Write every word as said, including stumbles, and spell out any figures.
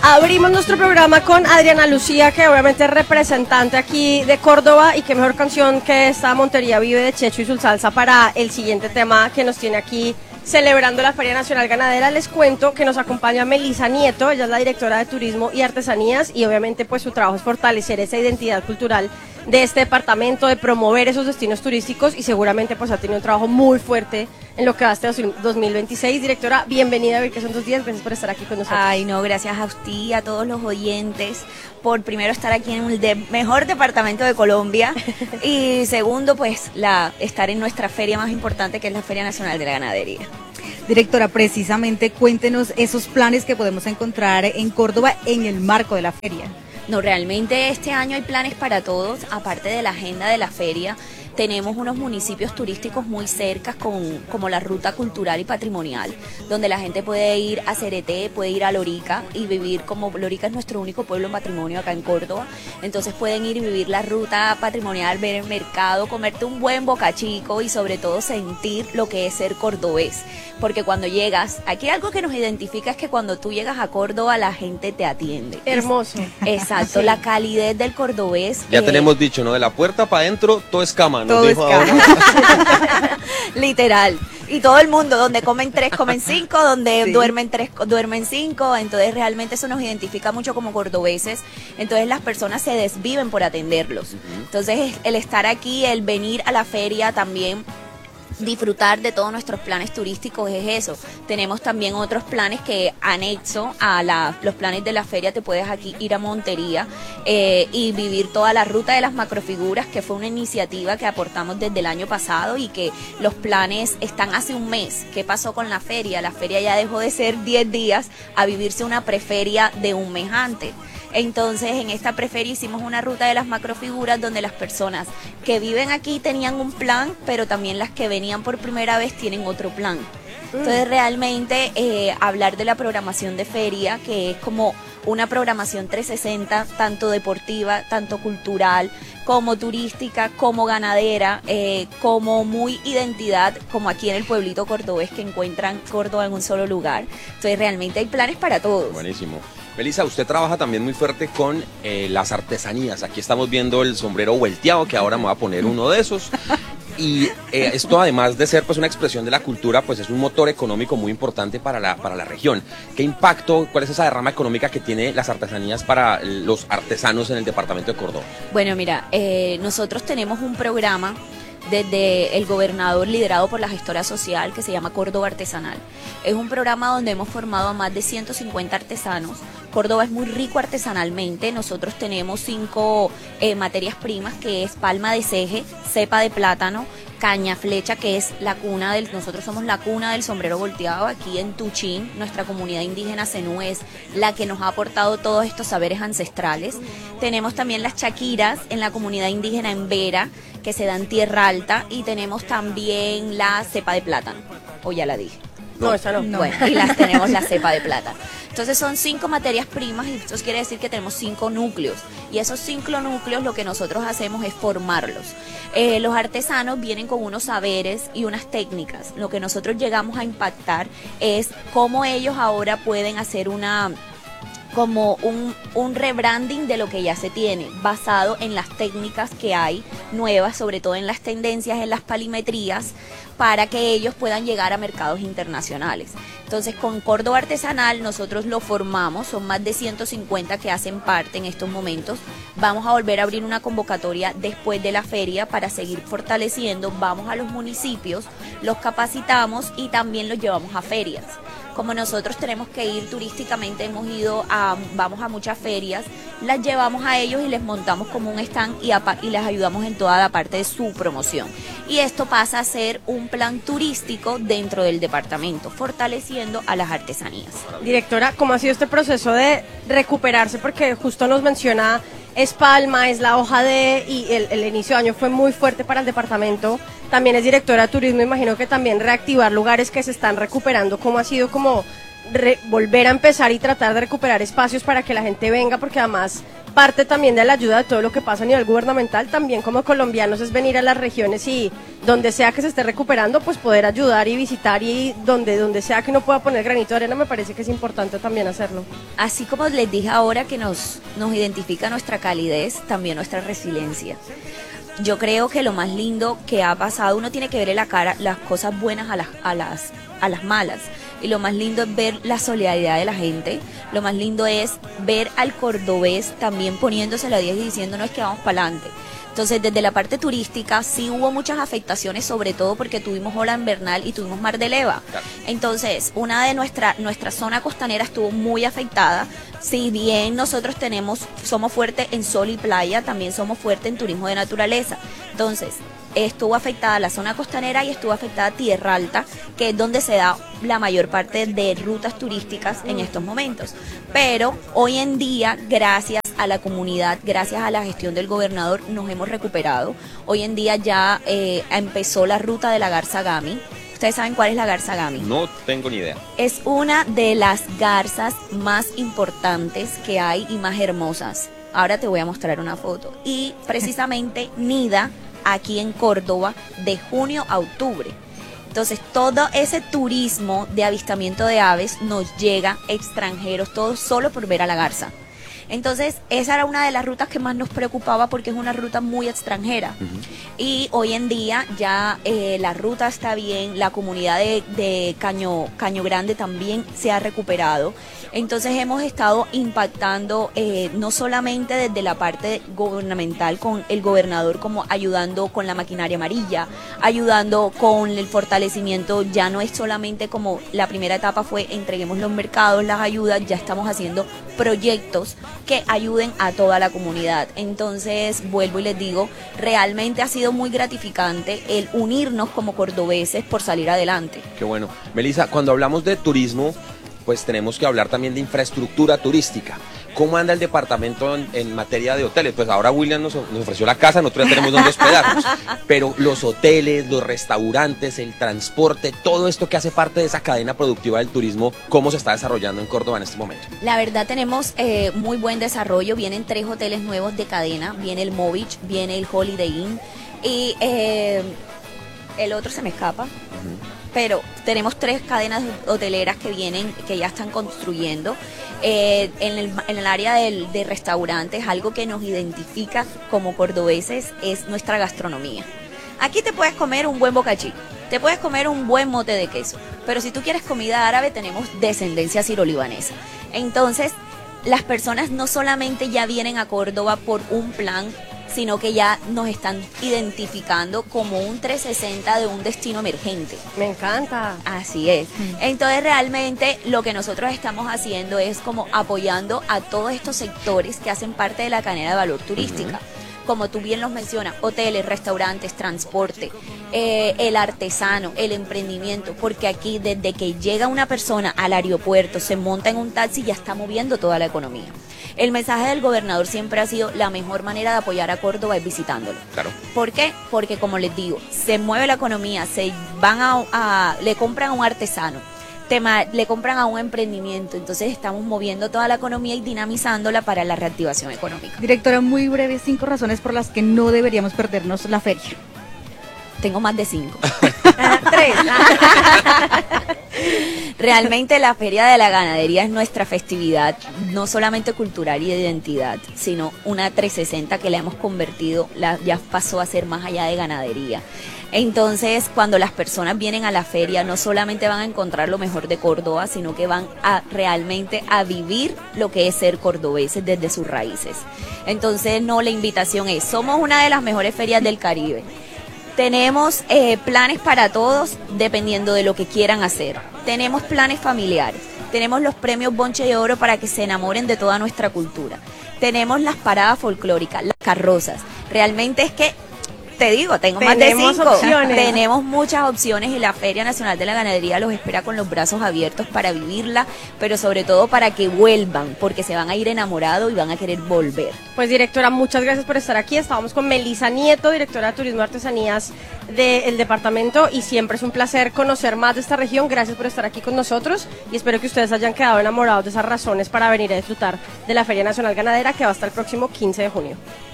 Abrimos nuestro programa con Adriana Lucía, que obviamente es representante aquí de Córdoba, y qué mejor canción que esta Montería Vive de Checho y su salsa para el siguiente tema que nos tiene aquí celebrando la Feria Nacional Ganadera. Les cuento que nos acompaña Melissa Nieto, ella es la directora de Turismo y Artesanías, y obviamente pues su trabajo es fortalecer esa identidad cultural de este departamento, de promover esos destinos turísticos, y seguramente pues ha tenido un trabajo muy fuerte en lo que va este dos mil veintiséis. Directora, bienvenida a Ver que son tus días, gracias por estar aquí con nosotros. Ay, no, gracias a usted, a todos los oyentes, por primero estar aquí en el de mejor departamento de Colombia, y segundo, pues, la estar en nuestra feria más importante, que es la Feria Nacional de la Ganadería. Directora, precisamente cuéntenos esos planes que podemos encontrar en Córdoba en el marco de la feria. No, realmente este año hay planes para todos, aparte de la agenda de la feria. Tenemos unos municipios turísticos muy cerca, con, como la ruta cultural y patrimonial, donde la gente puede ir a Cereté, puede ir a Lorica y vivir, como Lorica es nuestro único pueblo en patrimonio acá en Córdoba, entonces pueden ir y vivir la ruta patrimonial, ver el mercado, comerte un buen bocachico y sobre todo sentir lo que es ser cordobés, porque cuando llegas, aquí algo que nos identifica es que cuando tú llegas a Córdoba la gente te atiende. Hermoso. Exacto, sí. La calidez del cordobés. Ya eh, tenemos dicho, ¿no? De la puerta para adentro, todo es cama, ¿no? Todo es cama. Literal. Y todo el mundo, donde comen tres, comen cinco, donde Sí. duermen tres, duermen cinco. Entonces realmente eso nos identifica mucho como cordobeses. Entonces las personas se desviven por atenderlos. Entonces el estar aquí, el venir a la feria también, disfrutar de todos nuestros planes turísticos es eso. Tenemos también otros planes que anexo a la, los planes de la feria, te puedes aquí ir a Montería eh, y vivir toda la ruta de las macrofiguras, que fue una iniciativa que aportamos desde el año pasado y que los planes están hace un mes. ¿Qué pasó con la feria? La feria ya dejó de ser diez días a vivirse una preferia de un mes antes. Entonces en esta preferia hicimos una ruta de las macrofiguras donde las personas que viven aquí tenían un plan, pero también las que venían por primera vez tienen otro plan. Entonces realmente eh, hablar de la programación de feria, que es como una programación trescientos sesenta, tanto deportiva, tanto cultural, como turística, como ganadera, eh, como muy identidad, como aquí en el pueblito cordobés, que encuentran Córdoba en un solo lugar. Entonces realmente hay planes para todos. Buenísimo. Melissa, usted trabaja también muy fuerte con eh, las artesanías. Aquí estamos viendo el sombrero volteado, que ahora me voy a poner uno de esos. Y eh, esto, además de ser pues una expresión de la cultura, pues es un motor económico muy importante para la, para la región. ¿Qué impacto, cuál es esa derrama económica que tiene las artesanías para los artesanos en el departamento de Córdoba? Bueno, mira, eh, nosotros tenemos un programa desde el gobernador, liderado por la gestora social, que se llama Córdoba Artesanal. Es un programa donde hemos formado a más de ciento cincuenta artesanos. Córdoba es muy rico artesanalmente. Nosotros tenemos cinco eh, materias primas, que es palma de ceje, cepa de plátano, caña flecha, que es la cuna del, nosotros somos la cuna del sombrero volteado aquí en Tuchín. Nuestra comunidad indígena Zenú es la que nos ha aportado todos estos saberes ancestrales. Tenemos también las chaquiras en la comunidad indígena en Vera, que se da en Tierra Alta, y tenemos también la cepa de plátano, o ya la dije. No, esa no. Bueno, y las tenemos la cepa de plátano. Entonces son cinco materias primas, y esto quiere decir que tenemos cinco núcleos, y esos cinco núcleos lo que nosotros hacemos es formarlos. Eh, los artesanos vienen con unos saberes y unas técnicas. Lo que nosotros llegamos a impactar es cómo ellos ahora pueden hacer una como un, un rebranding de lo que ya se tiene, basado en las técnicas que hay nuevas, sobre todo en las tendencias, en las palimetrías, para que ellos puedan llegar a mercados internacionales. Entonces, con Córdoba Artesanal nosotros lo formamos, son más de ciento cincuenta que hacen parte en estos momentos. Vamos a volver a abrir una convocatoria después de la feria para seguir fortaleciendo. Vamos a los municipios, los capacitamos y también los llevamos a ferias. Como nosotros tenemos que ir turísticamente, hemos ido a, vamos a muchas ferias, las llevamos a ellos y les montamos como un stand y, a, y les ayudamos en toda la parte de su promoción. Y esto pasa a ser un plan turístico dentro del departamento, fortaleciendo a las artesanías. Directora, ¿cómo ha sido este proceso de recuperarse? Porque justo nos menciona, es palma, es la hoja de, y el, el inicio de año fue muy fuerte para el departamento. También es directora de turismo, imagino que también reactivar lugares que se están recuperando. ¿Cómo ha sido como re- volver a empezar y tratar de recuperar espacios para que la gente venga, porque además parte también de la ayuda de todo lo que pasa a nivel gubernamental, también como colombianos, es venir a las regiones y donde sea que se esté recuperando, pues poder ayudar y visitar, y donde, donde sea que uno pueda poner granito de arena, me parece que es importante también hacerlo. Así como les dije ahora que nos, nos identifica nuestra calidez, también nuestra resiliencia. Yo creo que lo más lindo que ha pasado, uno tiene que ver en la cara las cosas buenas a las, a las, a las malas. Y lo más lindo es ver la solidaridad de la gente. Lo más lindo es ver al cordobés también poniéndose la diez y diciendo no es que vamos para adelante. Entonces, desde la parte turística sí hubo muchas afectaciones, sobre todo porque tuvimos ola invernal y tuvimos mar de leva. Entonces, una de nuestra nuestra zona costanera estuvo muy afectada. Si bien nosotros tenemos somos fuertes en sol y playa, también somos fuertes en turismo de naturaleza. Entonces, estuvo afectada la zona costanera y estuvo afectada Tierra Alta, que es donde se da la mayor parte de rutas turísticas en estos momentos. Pero hoy en día, gracias a la comunidad, gracias a la gestión del gobernador, nos hemos recuperado. Hoy en día ya eh, empezó la ruta de la Garza Gami. ¿Ustedes saben cuál es la Garza Gami? No tengo ni idea. Es una de las garzas más importantes que hay y más hermosas. Ahora te voy a mostrar una foto. Y precisamente nida aquí en Córdoba de junio a octubre. Entonces todo ese turismo de avistamiento de aves nos llega extranjeros, todos solo por ver a la garza. Entonces esa era una de las rutas que más nos preocupaba porque es una ruta muy extranjera. Uh-huh. Y hoy en día ya eh, la ruta está bien, la comunidad de, de Caño, Caño Grande también se ha recuperado. Entonces hemos estado impactando eh, no solamente desde la parte gubernamental con el gobernador, como ayudando con la maquinaria amarilla, ayudando con el fortalecimiento. Ya no es solamente como la primera etapa fue entreguemos los mercados, las ayudas, ya estamos haciendo proyectos que ayuden a toda la comunidad. Entonces vuelvo y les digo, realmente ha sido muy gratificante el unirnos como cordobeses por salir adelante. Qué bueno. Melissa, cuando hablamos de turismo, pues tenemos que hablar también de infraestructura turística. ¿Cómo anda el departamento en, en materia de hoteles? Pues ahora William nos, nos ofreció la casa, nosotros ya tenemos donde hospedarnos, pero los hoteles, los restaurantes, el transporte, todo esto que hace parte de esa cadena productiva del turismo, ¿cómo se está desarrollando en Córdoba en este momento? La verdad tenemos eh, muy buen desarrollo, vienen tres hoteles nuevos de cadena, viene el Movich, viene el Holiday Inn y eh, el otro se me escapa. Uh-huh. Pero tenemos tres cadenas hoteleras que vienen, que ya están construyendo. Eh, en, el, en el área del, de restaurantes, algo que nos identifica como cordobeses es nuestra gastronomía. Aquí te puedes comer un buen bocachico, te puedes comer un buen mote de queso, pero si tú quieres comida árabe, tenemos descendencia siro-libanesa. Entonces, las personas no solamente ya vienen a Córdoba por un plan, sino que ya nos están identificando como un trescientos sesenta de un destino emergente. Me encanta. Así es. Entonces realmente lo que nosotros estamos haciendo es como apoyando a todos estos sectores que hacen parte de la cadena de valor turística. Uh-huh. Como tú bien los mencionas, hoteles, restaurantes, transporte, eh, el artesano, el emprendimiento, porque aquí desde que llega una persona al aeropuerto, se monta en un taxi, ya está moviendo toda la economía. El mensaje del gobernador siempre ha sido la mejor manera de apoyar a Córdoba es visitándolo. Claro. ¿Por qué? Porque como les digo, se mueve la economía, se van a, a le compran a un artesano, tema, le compran a un emprendimiento, entonces estamos moviendo toda la economía y dinamizándola para la reactivación económica. Directora, muy breve, cinco razones por las que no deberíamos perdernos la feria. Tengo más de cinco. Tres. Realmente la Feria de la Ganadería es nuestra festividad, no solamente cultural y de identidad, sino una trescientos sesenta que la hemos convertido, la, ya pasó a ser más allá de ganadería. Entonces, cuando las personas vienen a la feria, no solamente van a encontrar lo mejor de Córdoba, sino que van a realmente a vivir lo que es ser cordobeses desde sus raíces. Entonces, no, la invitación es, somos una de las mejores ferias del Caribe. Tenemos eh, planes para todos, dependiendo de lo que quieran hacer. Tenemos planes familiares. Tenemos los premios Bonche de Oro para que se enamoren de toda nuestra cultura. Tenemos las paradas folclóricas, las carrozas. Realmente es que te digo, tengo Tenemos más de cinco. opciones. Tenemos muchas opciones y la Feria Nacional de la Ganadería los espera con los brazos abiertos para vivirla, pero sobre todo para que vuelvan, porque se van a ir enamorados y van a querer volver. Pues directora, muchas gracias por estar aquí. Estábamos con Melisa Nieto, directora de Turismo y Artesanías del departamento, y siempre es un placer conocer más de esta región. Gracias por estar aquí con nosotros y espero que ustedes hayan quedado enamorados de esas razones para venir a disfrutar de la Feria Nacional Ganadera, que va hasta el próximo quince de junio.